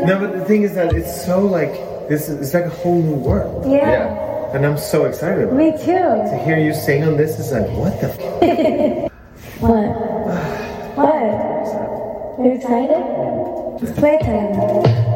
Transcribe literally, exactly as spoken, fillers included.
No, but the thing is that it's so like, this is, it's like a whole new world. Yeah. Yeah. And I'm so excited about Me it. too. To hear you sing on this is like, what the f? What? What? You're excited? It's playtime.